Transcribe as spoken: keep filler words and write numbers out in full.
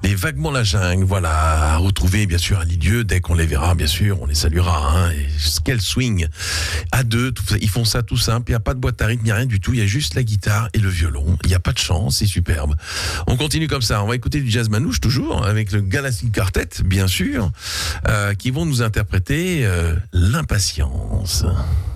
Les Vaguement la jungle, voilà, à retrouver bien sûr à Lisieux, dès qu'on les verra, bien sûr, on les saluera. Hein, et quel swing à deux, tout ça, ils font ça tout simple, il n'y a pas de boîte à rythme, il n'y a rien du tout, il y a juste la guitare et le violon, il n'y a pas de chant, c'est superbe. On continue comme ça, on va écouter du jazz manouche toujours, avec le Galaxy Quartet, bien sûr, euh, qui vont nous interpréter euh, L'impatience.